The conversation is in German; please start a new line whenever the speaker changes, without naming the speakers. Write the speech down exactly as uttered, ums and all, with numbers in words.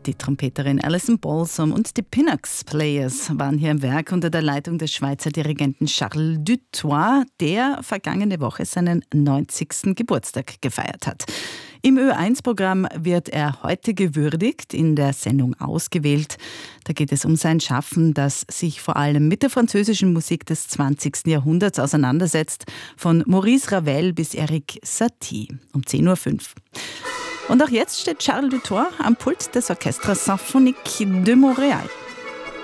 Die Trompeterin Alison Balsam und die Pinnax Players waren hier im Werk unter der Leitung des Schweizer Dirigenten Charles Dutoit, der vergangene Woche seinen neunzigsten Geburtstag gefeiert hat. Im Ö eins Programm wird er heute gewürdigt, in der Sendung Ausgewählt. Da geht es um sein Schaffen, das sich vor allem mit der französischen Musik des zwanzigsten Jahrhunderts auseinandersetzt, von Maurice Ravel bis Erik Satie. Um zehn Uhr fünf. Und auch jetzt steht Charles Dutoit am Pult des Orchestre Symphonique de Montréal.